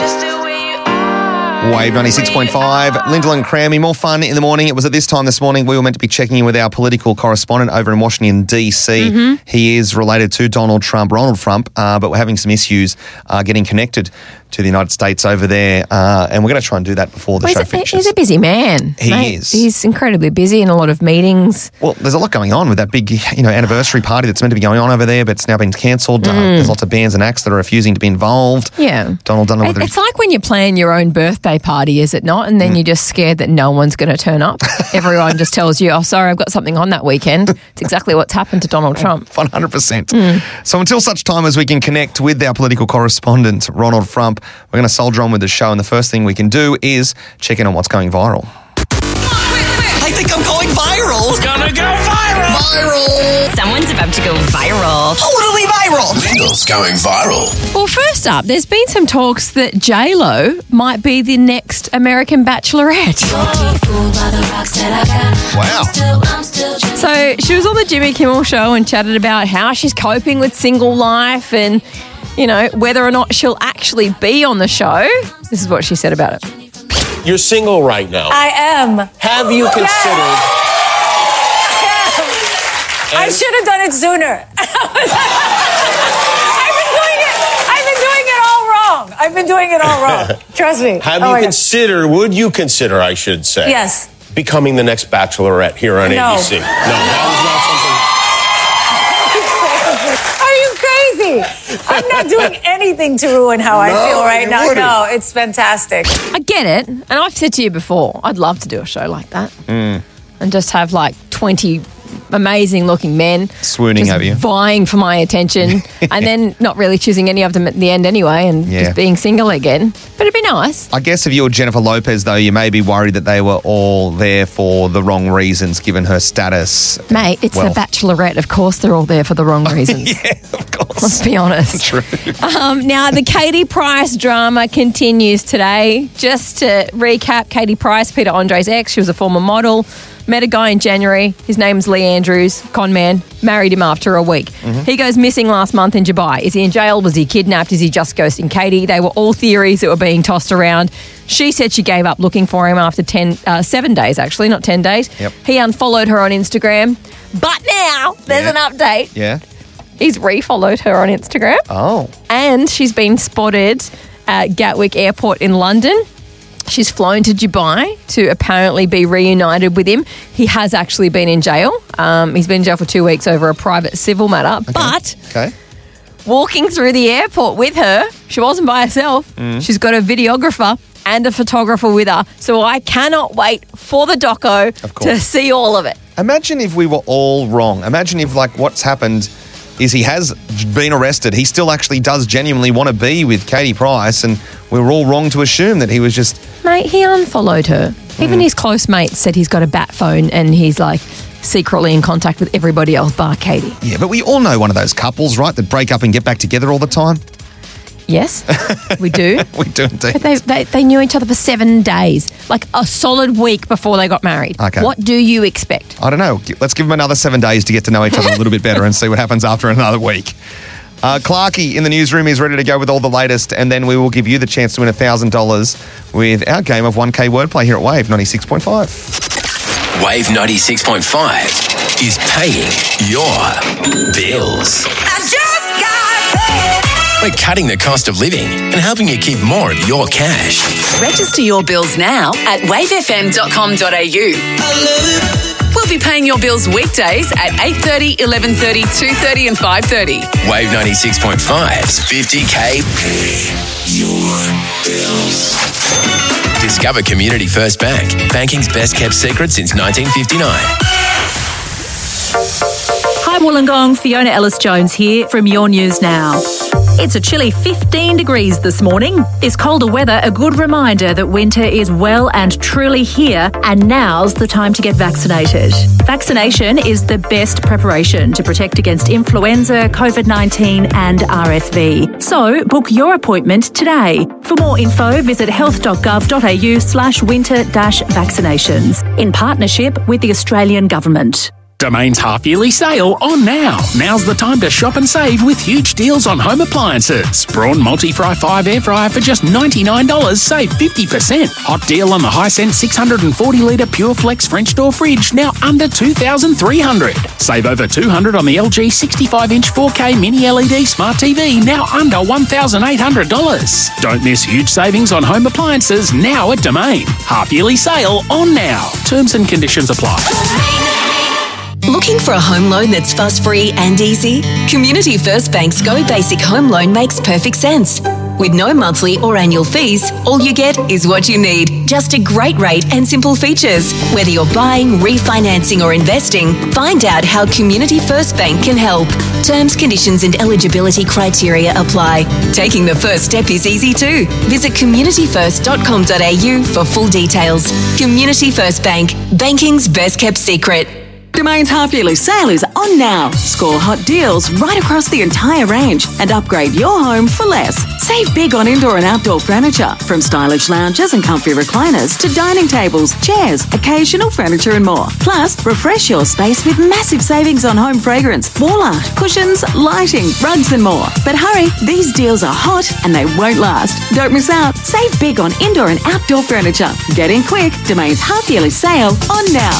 Wave 96.5, Lyndall and Crammy. More fun in the morning. It was at this time this morning we were meant to be checking in with our political correspondent over in Washington, D.C. He is related to Ronald Trump, but we're having some issues getting connected to the United States over there, and we're going to try and do that before the show finishes. He's a busy man. He is. He's incredibly busy in a lot of meetings. Well, there's a lot going on with that big, anniversary party that's meant to be going on over there, but it's now been cancelled. There's lots of bands and acts that are refusing to be involved. Yeah. Donald don't know whether it's like when you plan your own birthday party, is it not? And then you're just scared that no one's going to turn up. Everyone just tells you, oh, sorry, I've got something on that weekend. It's exactly what's happened to Donald Trump. 100%. So until such time as we can connect with our political correspondent, Ronald Trump, we're going to soldier on with the show, and the first thing we can do is check in on what's going viral. I think I'm going viral. It's gonna go viral. Viral. Someone's about to go viral. Totally viral. Lyndall's going viral. Well, first up, there's been some talks that J-Lo might be the next American Bachelorette. Wow. So she was on the Jimmy Kimmel Show and chatted about how she's coping with single life and, whether or not she'll actually be on the show. This is what she said about it. You're single right now. I am. Have you considered? I should have done it sooner. I've been doing it all wrong. Trust me. Would you consider, I should say, Yes. becoming the next Bachelorette here on No. ABC? No, that Are you crazy? I'm not doing anything to ruin how I feel right now. wouldn't. No, it's fantastic. I get it. And I've said to you before, I'd love to do a show like that. And just have 20 amazing looking men Swooning just over you. vying for my attention and then not really choosing any of them at the end anyway and just being single again. But it'd be nice. I guess if you're Jennifer Lopez, though, you may be worried that they were all there for the wrong reasons, given her status. Mate, it's the Bachelorette. Of course they're all there for the wrong reasons. Yeah, of course. Let's be honest. True. Now, the Katie Price drama continues today. Just to recap, Katie Price, Peter Andre's ex, she was a former model, met a guy in January. His name's Lee Andrews, con man, married him after a week. He goes missing last month in Dubai. Is he in jail? Was he kidnapped? Is he just ghosting Katie? They were all theories that were being tossed around. She said she gave up looking for him after 7 days, actually, not 10 days. Yep. He unfollowed her on Instagram. But now there's an update. Yeah. He's refollowed her on Instagram. Oh. And she's been spotted at Gatwick Airport in London. She's flown to Dubai to apparently be reunited with him. He has actually been in jail. He's been in jail for 2 weeks over a private civil matter. But walking through the airport with her, she wasn't by herself. She's got a videographer and a photographer with her. So I cannot wait for the doco to see all of it. Imagine if we were all wrong. Imagine if, what's happened is he has been arrested. He still actually does genuinely want to be with Katie Price, and we were all wrong to assume that he was just... Mate, he unfollowed her. Even his close mates said he's got a bat phone and he's secretly in contact with everybody else bar Katie. Yeah, but we all know one of those couples, right, that break up and get back together all the time. Yes, we do. We do indeed. But they knew each other for 7 days, a solid week before they got married. Okay. What do you expect? I don't know. Let's give them another 7 days to get to know each other a little bit better and see what happens after another week. Clarkie in the newsroom is ready to go with all the latest, and then we will give you the chance to win $1,000 with our game of 1K wordplay here at Wave 96.5. Wave 96.5 is paying your bills. I just got paid. We're cutting the cost of living and helping you keep more of your cash. Register your bills now at wavefm.com.au. We'll be paying your bills weekdays at 8:30, 11:30, 2:30 and 5:30. Wave 96.5's 50K your bills. Discover Community First Bank, banking's best kept secret since 1959. Hi Wollongong, Fiona Ellis-Jones here from Your News Now. It's a chilly 15 degrees this morning. This colder weather a good reminder that winter is well and truly here, and now's the time to get vaccinated. Vaccination is the best preparation to protect against influenza, COVID-19 and RSV. So book your appointment today. For more info, visit health.gov.au/winter-vaccinations in partnership with the Australian Government. Domain's half-yearly sale on now. Now's the time to shop and save with huge deals on home appliances. Braun Multi-Fry 5 air fryer for just $99, save 50%. Hot deal on the Hisense 640-litre Pure Flex French door fridge, now under $2,300. Save over $200 on the LG 65-inch 4K mini LED smart TV, now under $1,800. Don't miss huge savings on home appliances now at Domain. Half-yearly sale on now. Terms and conditions apply. Looking for a home loan that's fuss-free and easy? Community First Bank's Go Basic Home Loan makes perfect sense. With no monthly or annual fees, all you get is what you need. Just a great rate and simple features. Whether you're buying, refinancing or investing, find out how Community First Bank can help. Terms, conditions and eligibility criteria apply. Taking the first step is easy too. Visit communityfirst.com.au for full details. Community First Bank, banking's best kept secret. Domain's half-yearly sale is on now. Score hot deals right across the entire range and upgrade your home for less. Save big on indoor and outdoor furniture, from stylish lounges and comfy recliners to dining tables, chairs, occasional furniture and more. Plus, refresh your space with massive savings on home fragrance, wall art, cushions, lighting, rugs and more. But hurry, these deals are hot and they won't last. Don't miss out. Save big on indoor and outdoor furniture. Get in quick. Domain's half-yearly sale on now.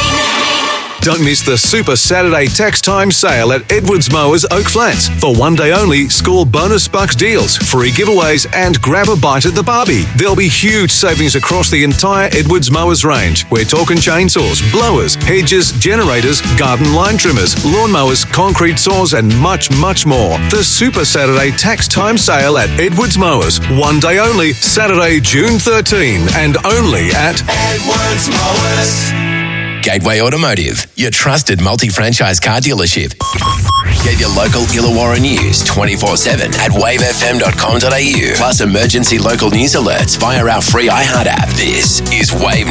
Don't miss the Super Saturday Tax Time sale at Edwards Mowers Oak Flats. For one day only, score bonus bucks deals, free giveaways and grab a bite at the barbie. There'll be huge savings across the entire Edwards Mowers range. We're talking chainsaws, blowers, hedges, generators, garden line trimmers, lawnmowers, concrete saws and much, much more. The Super Saturday Tax Time sale at Edwards Mowers. One day only, Saturday, June 13 and only at Edwards Mowers. Gateway Automotive, your trusted multi-franchise car dealership. Get your local Illawarra news 24/7 at wavefm.com.au. Plus emergency local news alerts via our free iHeart app. This is Wave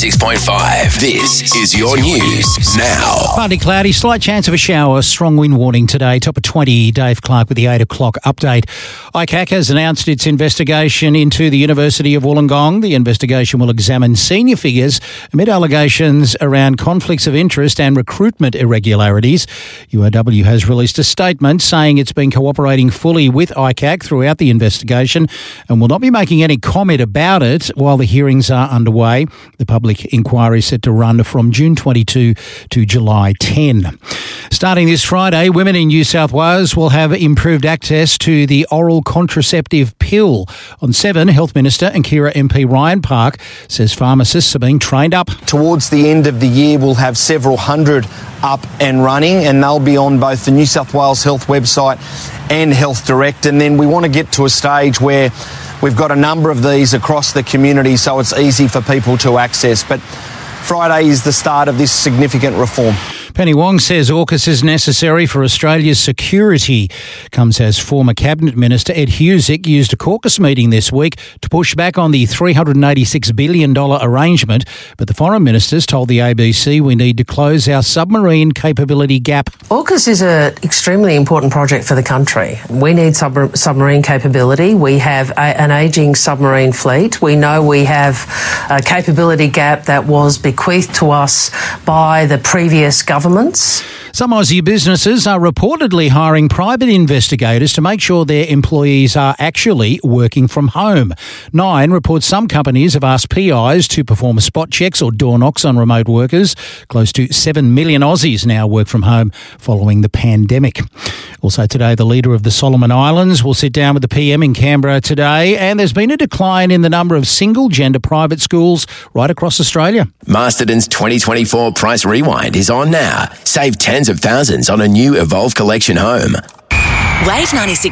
96.5. This is your news now. Partly cloudy, slight chance of a shower, strong wind warning today. Top of 20, Dave Clark with the 8 o'clock update. ICAC has announced its investigation into the University of Wollongong. The investigation will examine senior figures amid allegations around conflicts of interest and recruitment irregularities. UOW has released a statement saying it's been cooperating fully with ICAC throughout the investigation and will not be making any comment about it while the hearings are underway. The public inquiry is set to run from June 22 to July 10. Starting this Friday, women in New South Wales will have improved access to the oral contraceptive pill. On 7, Health Minister and Kira MP Ryan Park says pharmacists are being trained up. Towards the end of the year, we'll have several hundred up and running, and they'll be on both the New South Wales Health website and Health Direct. And then we want to get to a stage where we've got a number of these across the community so it's easy for people to access. But Friday is the start of this significant reform. Penny Wong says AUKUS is necessary for Australia's security. Comes as former Cabinet Minister Ed Husic used a caucus meeting this week to push back on the $386 billion arrangement, but the foreign ministers told the ABC we need to close our submarine capability gap. AUKUS is an extremely important project for the country. We need submarine capability. We have an ageing submarine fleet. We know we have a capability gap that was bequeathed to us by the previous governments. Some Aussie businesses are reportedly hiring private investigators to make sure their employees are actually working from home. 9 reports some companies have asked PIs to perform spot checks or door knocks on remote workers. Close to 7 million Aussies now work from home following the pandemic. Also today, the leader of the Solomon Islands will sit down with the PM in Canberra today, and there's been a decline in the number of single-gender private schools right across Australia. Masterton's 2024 Price Rewind is on now. Save tens of thousands on a new Evolve Collection home. Wave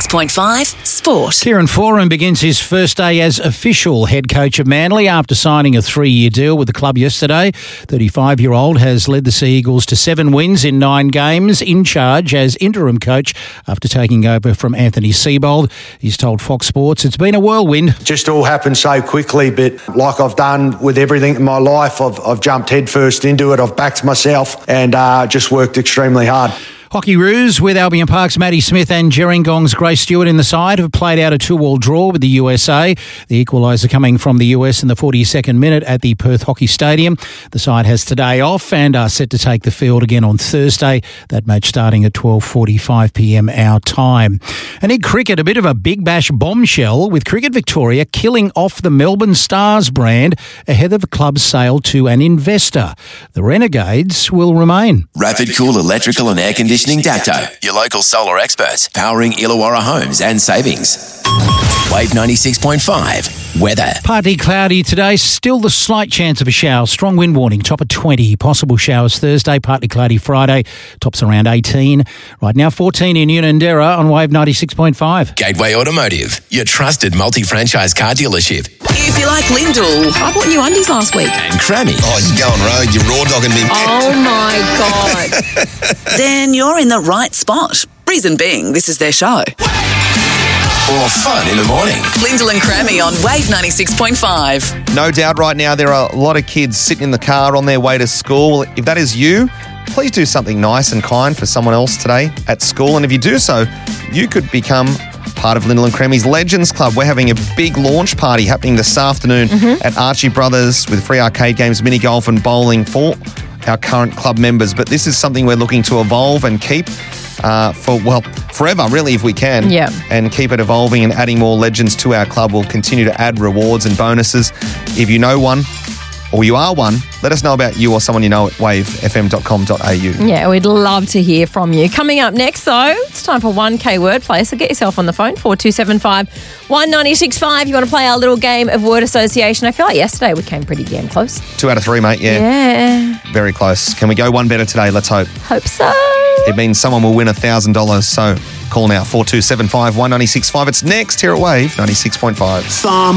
96.5 Sport. Kieran Foran begins his first day as official head coach of Manly after signing a 3-year deal with the club yesterday. 35-year-old has led the Sea Eagles to 7 wins in 9 games, in charge as interim coach after taking over from Anthony Seibold. He's told Fox Sports it's been a whirlwind. Just all happened so quickly, but like I've done with everything in my life, I've jumped headfirst into it. I've backed myself and just worked extremely hard. Hockey Roos with Albion Park's Maddie Smith and Gerringong's Grace Stewart in the side have played out a 2-2 draw with the USA. The equaliser coming from the US in the 42nd minute at the Perth Hockey Stadium. The side has today off and are set to take the field again on Thursday. That match starting at 12:45pm our time. And in cricket, a bit of a Big Bash bombshell with Cricket Victoria killing off the Melbourne Stars brand ahead of the club's sale to an investor. The Renegades will remain. Rapid Cool Electrical and Air Conditioning Dacto, your local solar experts, powering Illawarra homes and savings. Wave 96.5, weather. Partly cloudy today, still the slight chance of a shower. Strong wind warning, top of 20. Possible showers Thursday, partly cloudy Friday, tops around 18. Right now 14 in Unanderra on Wave 96.5. Gateway Automotive, your trusted multi-franchise car dealership. If you like Lindell, I bought new undies last week. And Crammy. Oh, you're going rogue. You're raw dogging me. Oh, my God. Then you're in the right spot. Reason being, this is their show. Or fun in the morning. Lindell and Crammy on Wave 96.5. No doubt right now there are a lot of kids sitting in the car on their way to school. If that is you, please do something nice and kind for someone else today at school. And if you do so, you could become part of Lindell and Crammy's Legends Club. We're having a big launch party happening this afternoon at Archie Brothers with free arcade games, mini golf and bowling for our current club members. But this is something we're looking to evolve and keep forever, really, if we can. Yeah. And keep it evolving and adding more legends to our club. We'll continue to add rewards and bonuses. If you know one or you are one, let us know about you or someone you know at wavefm.com.au. Yeah, we'd love to hear from you. Coming up next, though, it's time for 1K wordplay. So get yourself on the phone, 4275 1965. You want to play our little game of word association. I feel like yesterday we came pretty damn close. 2 out of 3, mate. Yeah. Very close. Can we go one better today? Let's hope. Hope so. It means someone will win $1,000. So call now, 4275 1965. It's next here at Wave 96.5.